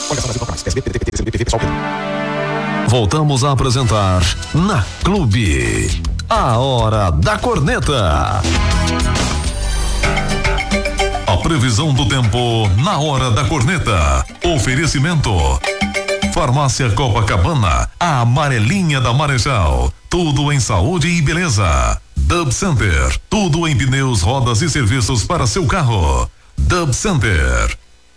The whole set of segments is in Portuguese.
Voltamos a apresentar Na Clube, a Hora da Corneta. A previsão do tempo na Hora da Corneta. Oferecimento Farmácia Copacabana, a amarelinha da Marechal. Tudo em saúde e beleza. Dub Center, tudo em pneus, rodas e serviços para seu carro. Dub Center.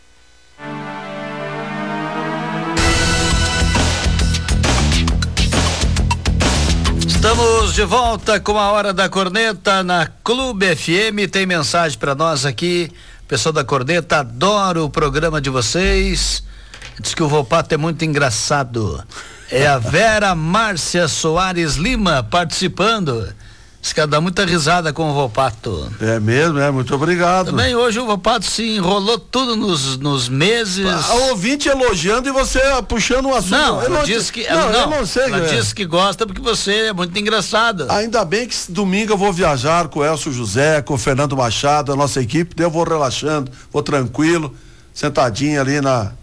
Estamos de volta com a Hora da Corneta na Clube FM. Tem mensagem para nós aqui. Pessoal da Corneta, adoro o programa de vocês. Diz que o Volpato é muito engraçado. É a Vera Márcia Soares Lima participando. Diz que ela dá muita risada com o Volpato. É mesmo, muito obrigado. Também hoje o Volpato se enrolou tudo nos meses. A ouvinte elogiando e você puxando um assunto. Não, ela disse que ela disse que gosta porque você é muito engraçado. Ainda bem que domingo eu vou viajar com o Elcio José, com o Fernando Machado, a nossa equipe, daí eu vou relaxando, vou tranquilo, sentadinho ali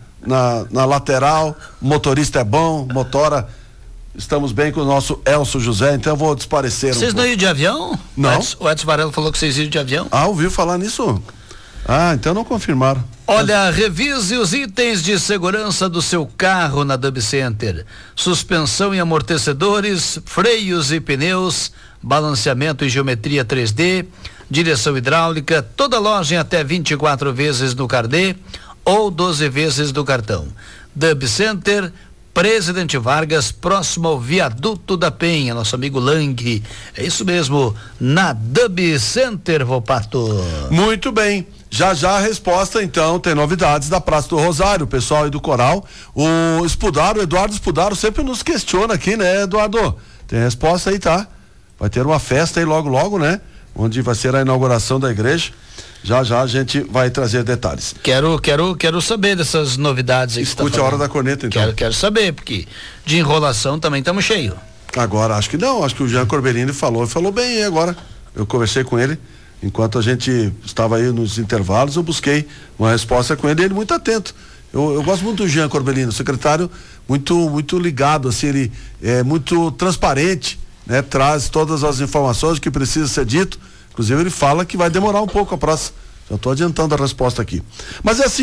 na lateral, o motorista é bom, motora. Estamos bem com o nosso Elcio José, então eu vou desaparecer. Vocês não iam de avião? Não. O Edson Varela falou que vocês iam de avião. Ouviu falar nisso? Então não confirmaram. Olha, revise os itens de segurança do seu carro na Dub Center. Suspensão e amortecedores, freios e pneus, balanceamento e geometria 3D, direção hidráulica, toda loja em até 24 vezes no carnê ou 12 vezes no cartão. Dub Center, Presidente Vargas, próximo ao Viaduto da Penha, nosso amigo Lang. É isso mesmo, na Dub Center, Volpato. Muito bem. Já a resposta, então, tem novidades da Praça do Rosário, o pessoal aí do Coral. O Eduardo Spudaro sempre nos questiona aqui, né, Eduardo? Tem resposta aí, tá? Vai ter uma festa aí logo, né? Onde vai ser a inauguração da igreja. Já a gente vai trazer detalhes. Quero saber dessas novidades aí. Escute a Hora da Corneta, então. Quero saber, porque de enrolação também estamos cheios. Agora, acho que o Jean Corbellini falou bem agora. Eu conversei com ele, enquanto a gente estava aí nos intervalos, eu busquei uma resposta com ele muito atento. Eu gosto muito do Jean Corbellini, o secretário muito ligado, assim, ele é muito transparente, né? Traz todas as informações que precisa ser dito. Inclusive ele fala que vai demorar um pouco a próxima. Já estou adiantando a resposta aqui. Mas é assim,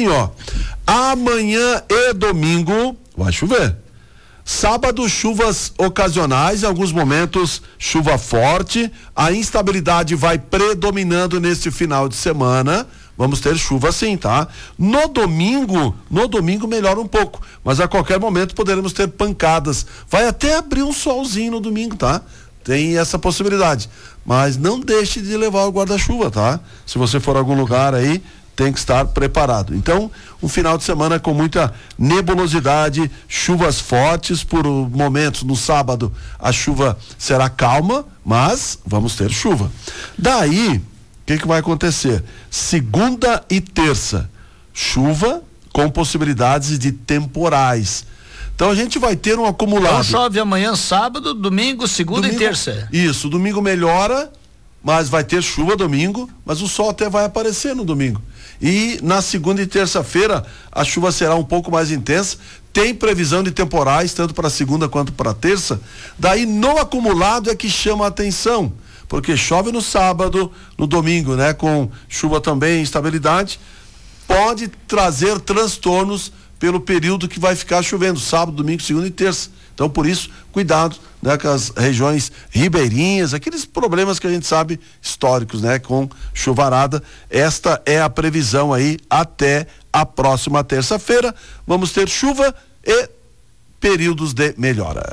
amanhã e domingo vai chover. Sábado, chuvas ocasionais, em alguns momentos chuva forte. A instabilidade vai predominando nesse final de semana. Vamos ter chuva sim, tá? No domingo melhora um pouco, mas a qualquer momento poderemos ter pancadas. Vai até abrir um solzinho no domingo, tá? Tem essa possibilidade, mas não deixe de levar o guarda-chuva, tá? Se você for a algum lugar aí, tem que estar preparado. Então, um final de semana com muita nebulosidade, chuvas fortes por momentos. No sábado a chuva será calma, mas vamos ter chuva. Daí, o que vai acontecer? Segunda e terça, chuva com possibilidades de temporais. Então a gente vai ter um acumulado. Então chove amanhã, sábado, domingo, segunda e terça. Isso, domingo melhora, mas vai ter chuva domingo, mas o sol até vai aparecer no domingo. E na segunda e terça-feira a chuva será um pouco mais intensa. Tem previsão de temporais, tanto para segunda quanto para terça. Daí no acumulado é que chama a atenção, porque chove no sábado, no domingo, né? Com chuva também, instabilidade, pode trazer transtornos pelo período que vai ficar chovendo, sábado, domingo, segunda e terça. Então, por isso, cuidado, né, com as regiões ribeirinhas, aqueles problemas que a gente sabe históricos, né, com chuvarada. Esta é a previsão aí até a próxima terça-feira. Vamos ter chuva e períodos de melhora.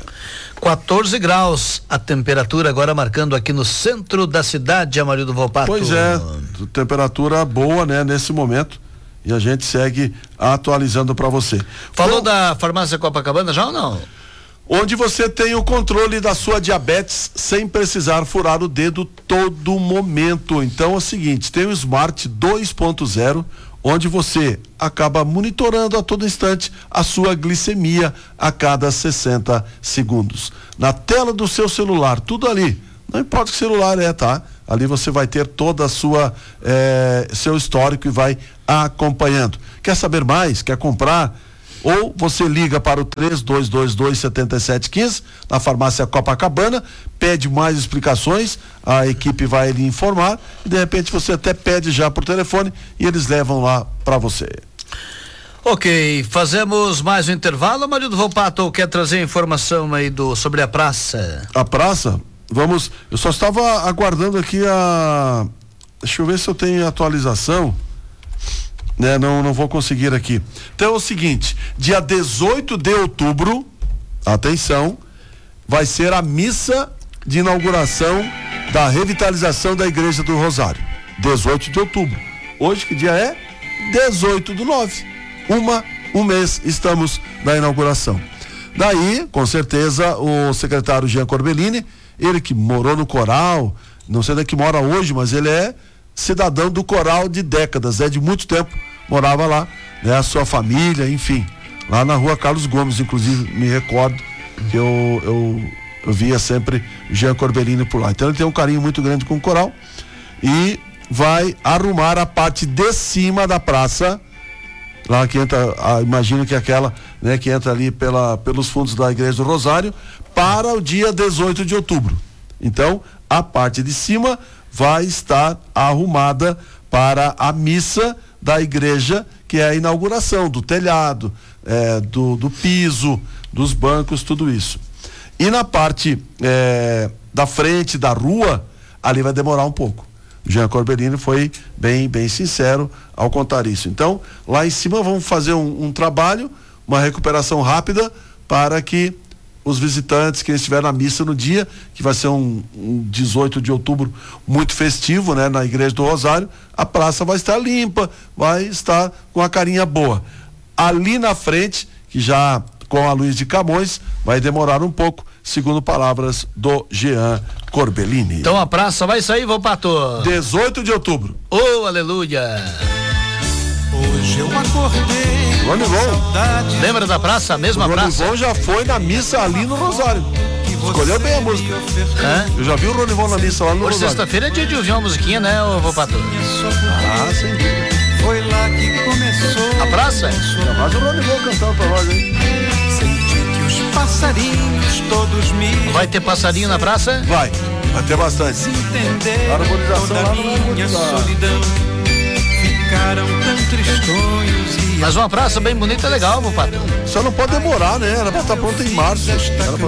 14 graus a temperatura agora, marcando aqui no centro da cidade, Amarildo Volpato. Pois é, temperatura boa, né, nesse momento. E a gente segue atualizando para você. Falou da farmácia Copacabana já ou não? Onde você tem o controle da sua diabetes sem precisar furar o dedo todo momento. Então é o seguinte, tem o Smart 2.0, onde você acaba monitorando a todo instante a sua glicemia a cada 60 segundos. Na tela do seu celular, tudo ali. Não importa que celular é, tá? Ali você vai ter toda a sua seu histórico e vai acompanhando. Quer saber mais? Quer comprar? ou você liga para o 3222-7715 na farmácia Copacabana, pede mais explicações, a equipe vai lhe informar e de repente você até pede já por telefone e eles levam lá para você. Ok, fazemos mais um intervalo. Marido Volpato quer trazer informação aí sobre a praça. A praça, vamos, eu só estava aguardando aqui deixa eu ver se eu tenho atualização, né? Não vou conseguir aqui. Então é o seguinte, dia 18 de outubro, atenção, vai ser a missa de inauguração da revitalização da Igreja do Rosário. 18 de outubro. Hoje que dia é? 18/9. Um mês estamos na inauguração. Daí, com certeza, o secretário Jean Corbellini, ele que morou no Coral, não sei onde é que mora hoje, mas ele é cidadão do Coral de décadas, de muito tempo, morava lá, né? A sua família, enfim, lá na rua Carlos Gomes, inclusive, me recordo que eu via sempre o Jean Corbellini por lá. Então ele tem um carinho muito grande com o Coral e vai arrumar a parte de cima da praça, lá que entra, imagino que aquela, né, que entra ali pelos fundos da Igreja do Rosário, para o dia 18 de outubro. Então, a parte de cima vai estar arrumada para a missa da igreja, que é a inauguração do telhado, do piso, dos bancos, tudo isso. E na parte da frente da rua, ali vai demorar um pouco. O Jean Corbellini foi bem sincero ao contar isso. Então, lá em cima vamos fazer um trabalho, uma recuperação rápida para que os visitantes que estiver na missa no dia, que vai ser um 18 de outubro muito festivo, né, na Igreja do Rosário, a praça vai estar limpa, vai estar com a carinha boa. Ali na frente, que já com a Luiz de Camões, vai demorar um pouco, segundo palavras do Jean Corbellini. Então a praça vai sair, Volpato? 18 de outubro. Oh, aleluia! Hoje eu acordei. Ronivon. Lembra da praça? A mesma praça? O Ronivon já foi na missa ali no Rosário. Escolheu bem a música. Eu já vi o Ronivon na missa lá no Hoje Rosário. sexta-feira é dia de ouvir uma musiquinha, né, Volpato? Sem dúvida. Foi lá que começou. A praça? Ainda mais o Ronivon cantando pra nós, hein? Senti que os passarinhos todos me Vai ter passarinho na praça? Vai ter bastante. entenderam. Arborização Toda lá não é minha arborização. solidão. Ficaram tão tristonhos e Mas uma praça bem bonita é legal, Volpato. Só não pode demorar, né? Ela vai estar pronta em março. Ela